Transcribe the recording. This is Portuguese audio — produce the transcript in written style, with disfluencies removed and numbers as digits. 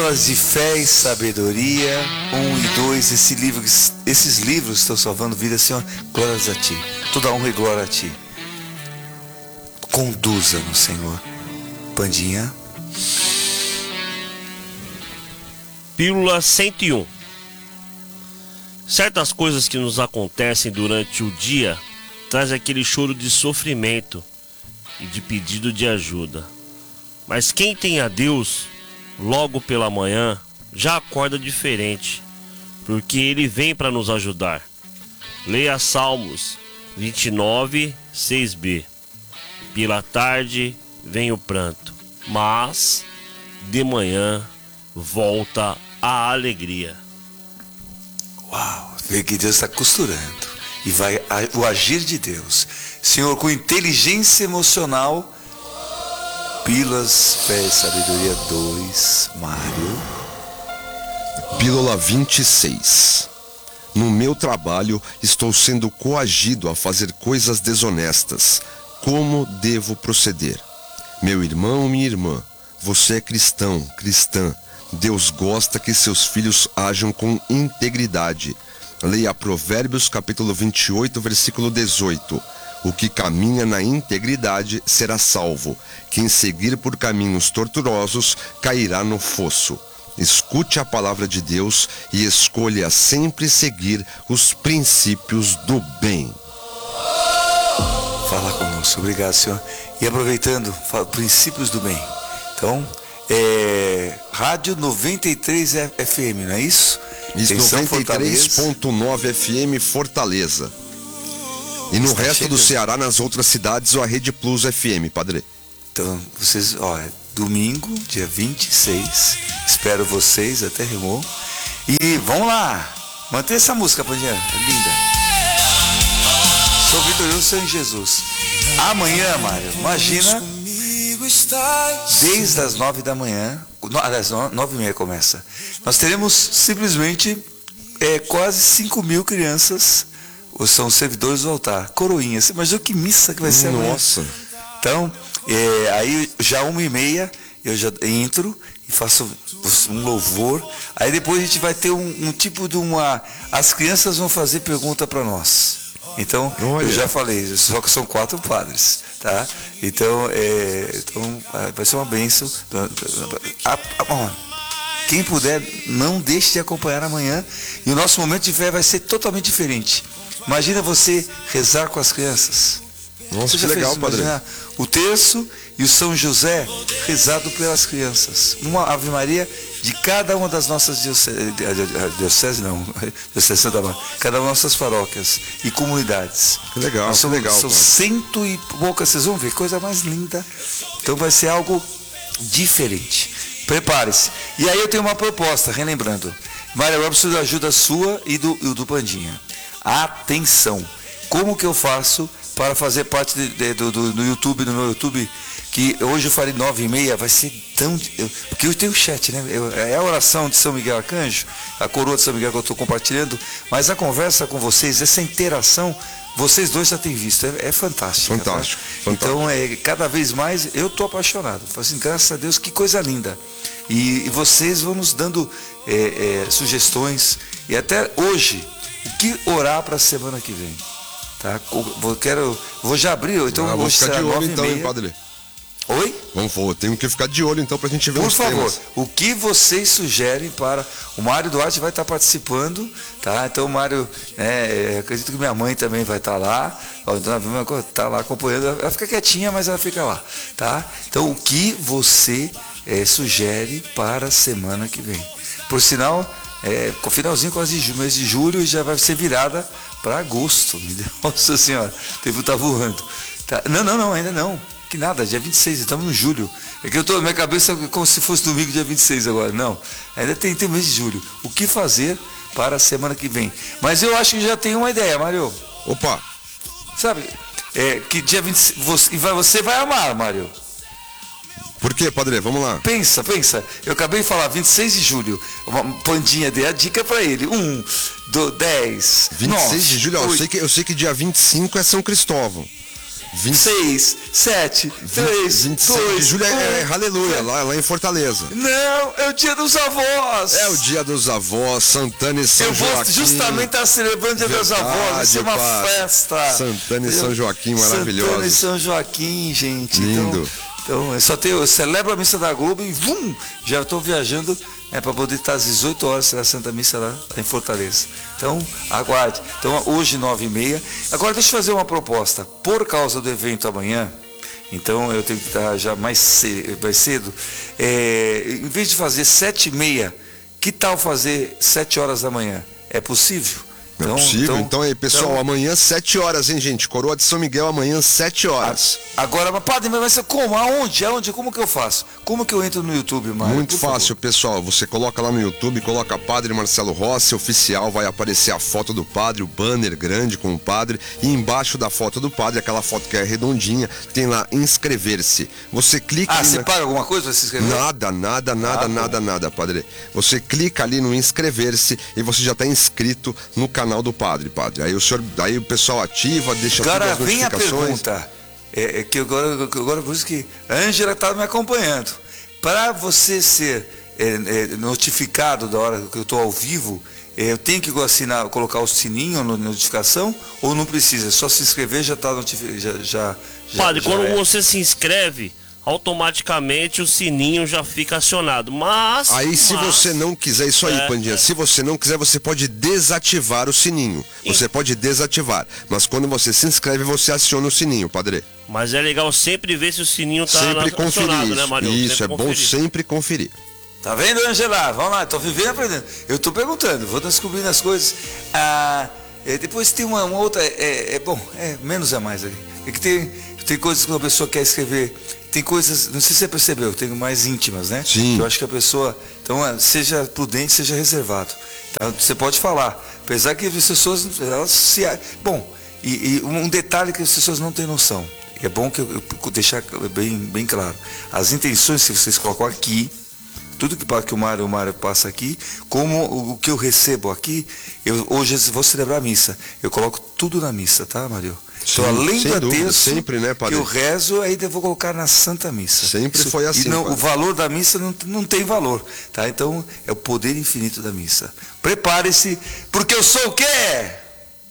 Pílulas de Fé e Sabedoria 1 e 2. Esses livros estão salvando vidas, Senhor. Glórias a Ti. Toda honra e glória a Ti. Conduza-nos, Senhor. Pandinha. Pílula 101. Certas coisas que nos acontecem durante o dia traz aquele choro de sofrimento e de pedido de ajuda. Mas quem tem a Deus, logo pela manhã, já acorda diferente, porque Ele vem para nos ajudar. Leia Salmos 29, 6b. Pela tarde vem o pranto, mas de manhã volta a alegria. Uau, vê que Deus está costurando. E vai o agir de Deus. Senhor, com inteligência emocional. Pílulas, Fé e Sabedoria 2, Mário. Pílula 26. No meu trabalho, estou sendo coagido a fazer coisas desonestas. Como devo proceder? Meu irmão, minha irmã, você é cristão, cristã. Deus gosta que seus filhos ajam com integridade. Leia Provérbios capítulo 28, versículo 18. O que caminha na integridade será salvo. Quem seguir por caminhos tortuosos cairá no fosso. Escute a palavra de Deus e escolha sempre seguir os princípios do bem. Fala conosco, obrigado, Senhor. E aproveitando, princípios do bem. Então, Rádio 93 FM, não é isso? Isso, 93.9 FM Fortaleza. E no resto do Ceará, nas outras cidades, a Rede Plus FM, Padre. Então, vocês, domingo, dia 26, espero vocês, até rimou. E vamos lá, manter essa música, Pandinha, é linda. Sou vitorioso em Jesus. Amanhã, Mário, imagina, desde as 9 da manhã, às 9h30 começa, nós teremos simplesmente quase 5.000 crianças. São servidores do altar, coroinhas. Você imagina que missa que vai ser amanhã? Nossa. Então, aí já 1h30 eu já entro e faço um louvor. Aí depois a gente vai ter um tipo de as crianças vão fazer pergunta para nós. Então, eu já falei, só que são 4 padres, tá? Então, vai ser uma bênção. Quem puder, não deixe de acompanhar amanhã. E o nosso momento de fé vai ser totalmente diferente. Imagina você rezar com as crianças. Nossa, que legal, Padre. O terço e o São José rezado pelas crianças. Uma Ave Maria de cada uma das nossas dioceses, cada uma das nossas paróquias e comunidades. Que legal, que legal. São 100 e poucas, vocês vão ver, coisa mais linda. Então vai ser algo diferente. Prepare-se. E aí eu tenho uma proposta, relembrando. Mário, agora preciso da ajuda sua e do Pandinha. Atenção! Como que eu faço para fazer parte do YouTube, do meu YouTube, que hoje eu falei 9h30, vai ser tão... Porque eu tenho o chat, né? É a oração de São Miguel Arcanjo, a coroa de São Miguel que eu estou compartilhando, mas a conversa com vocês, essa interação, vocês dois já têm visto, é fantástico. Fantástico. Tá? Então, cada vez mais, eu estou apaixonado. Falo assim, graças a Deus, que coisa linda. E vocês vão nos dando sugestões, e até hoje, o que orar para a semana que vem? Tá? Vou já abrir, então vamos ficar de olho então, hein, 9h30. Padre? Oi? Tenho que ficar de olho então pra gente ver Por os favor, temas. o que vocês sugerem para... O Mário Duarte vai estar participando, tá? Então o Mário, acredito que minha mãe também vai estar lá, está lá acompanhando, ela fica quietinha, mas ela fica lá, tá? Então o que você sugere para a semana que vem? Por sinal, com o finalzinho quase de mês de julho já vai ser virada para agosto. Nossa Senhora, o tempo está voando. Tá? Não, ainda não. Que nada, dia 26, estamos no julho. É que eu estou na minha cabeça como se fosse domingo, dia 26 agora. Não, ainda tem mês de julho. O que fazer para a semana que vem? Mas eu acho que já tem uma ideia, Mário. Opa! Sabe, que dia 26, você vai amar, Mário. Por quê, Padre? Vamos lá. Pensa. Eu acabei de falar, 26 de julho. Uma Pandinha dê a dica para ele. 10, 26 9, de julho, eu sei que dia 25 é São Cristóvão. 6, 7, 3, 26 2, de julho é 1. aleluia, lá em Fortaleza. Não, é o dia dos avós. É o dia dos avós, Santana e São Eu vou Joaquim. justamente estar celebrando o dia dos avós. Vai ser uma festa. Santana e São Joaquim, maravilhoso. Santana e São Joaquim, gente. Lindo. Então eu celebro a missa da Globo e já estou viajando para poder estar às 18 horas na Santa Missa lá em Fortaleza. Então, aguarde. Então, hoje, 9h30. Agora, deixa eu fazer uma proposta. Por causa do evento amanhã, então eu tenho que estar já mais cedo. Em vez de fazer 7h30, que tal fazer 7 horas da manhã? É possível? É possível. Então aí, pessoal, amanhã 7 horas, hein, gente? Coroa de São Miguel, amanhã 7 horas. Agora, padre, mas como? Aonde? Como que eu faço? Como que eu entro no YouTube, Mário? Muito fácil, pessoal. Você coloca lá no YouTube, coloca Padre Marcelo Rossi, oficial, vai aparecer a foto do padre, o banner grande com o padre, e embaixo da foto do padre, aquela foto que é redondinha, tem lá inscrever-se. Você clica você paga alguma coisa para se inscrever? Nada, padre. Você clica ali no inscrever-se e você já está inscrito no canal do padre. Aí o pessoal ativa, deixa todas as notificações. Agora vem a pergunta, que agora por isso que a Ângela está me acompanhando. Para você ser notificado da hora que eu estou ao vivo, eu tenho que assinar, colocar o sininho na notificação ou não precisa? Só se inscrever já está notificado. Padre, quando você se inscreve, automaticamente o sininho já fica acionado. Se você não quiser, isso aí, Pandinha, se você não quiser, você pode desativar o sininho. Você pode desativar, mas quando você se inscreve, você aciona o sininho, padre. Mas é legal sempre ver se o sininho tá sempre conferir acionado, isso. Né, Mário? Isso, sempre bom sempre conferir. Tá vendo, Angela? Vamos lá, tô vivendo e aprendendo. Eu tô perguntando, vou descobrindo as coisas. Depois tem uma outra, menos a mais aqui. É que tem coisas que uma pessoa quer escrever. Tem coisas, não sei se você percebeu, tem mais íntimas, né? Sim. Eu acho que a pessoa, então, seja prudente, seja reservado. Tá? Você pode falar, apesar que as pessoas, e um detalhe que as pessoas não têm noção. É bom que eu deixar bem claro. As intenções que vocês colocam aqui, tudo que o Mário passa aqui, como o que eu recebo aqui, hoje vou celebrar a missa. Eu coloco tudo na missa, tá, Mário? Então, além do texto sempre, né, padre? Que eu rezo, ainda vou colocar na Santa Missa. Sempre foi assim. E o valor da missa não tem valor, tá? Então, é o poder infinito da missa. Prepare-se, porque eu sou o quê?